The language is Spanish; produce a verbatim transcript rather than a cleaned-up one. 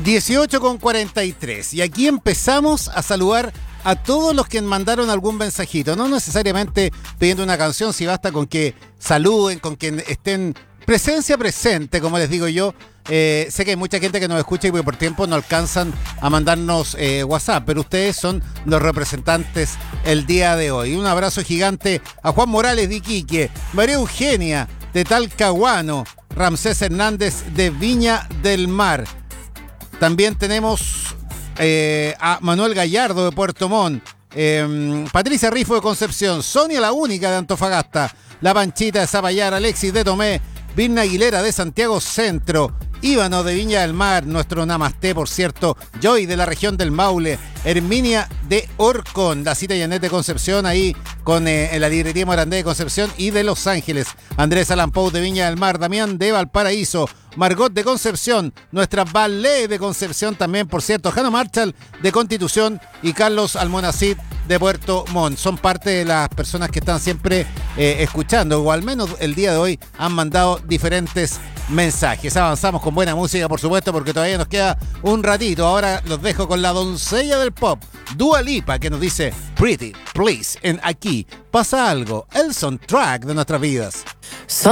dieciocho con cuarenta y tres. Y aquí empezamos a saludar a todos los que mandaron algún mensajito. No necesariamente pidiendo una canción, si basta con que saluden, con que estén presencia presente, como les digo yo. Eh, sé que hay mucha gente que nos escucha y que por tiempo no alcanzan a mandarnos eh, WhatsApp, pero ustedes son los representantes el día de hoy. Un abrazo gigante a Juan Morales de Iquique, María Eugenia de Talcahuano, Ramsés Hernández de Viña del Mar. También tenemos eh, a Manuel Gallardo de Puerto Montt, eh, Patricia Rifo de Concepción, Sonia la Única de Antofagasta, La Panchita de Zapallar, Alexis de Tomé, Virna Aguilera de Santiago Centro, Íbano de Viña del Mar, nuestro Namasté, por cierto, Joy de la región del Maule, Herminia de Orcón, la cita Yanet de Concepción, ahí con eh, la librería Morandé de Concepción y de Los Ángeles, Andrés Alampou de Viña del Mar, Damián de Valparaíso, Margot de Concepción, nuestra Ballet de Concepción también, por cierto, Jano Marshall de Constitución y Carlos Almonacid de Puerto Montt. Son parte de las personas que están siempre eh, escuchando, o al menos el día de hoy han mandado diferentes mensajes. Avanzamos con buena música, por supuesto, porque todavía nos queda un ratito. Ahora los dejo con la doncella del pop, Dua Lipa, que nos dice Pretty Please. En Aquí pasa algo, el soundtrack de nuestras vidas.